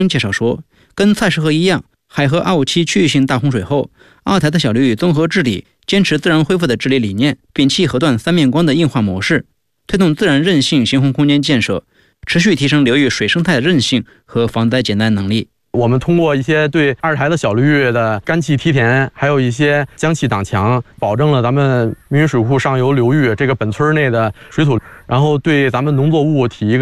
介绍说，跟蔡氏河一样，海河257区域性大洪水后，澳台的小流域综合治理坚持自然恢复的治理理念，摒弃河段三面光的硬化模式，推动自然韧性行洪空间建设，持续提升流域水生态的韧性和防灾减灾能力。 我们通过一些对二台的小流域的干气梯田，还有一些江气挡墙，保证了咱们明云水库上游流域这个本村内的水土，然后对咱们农作物提一个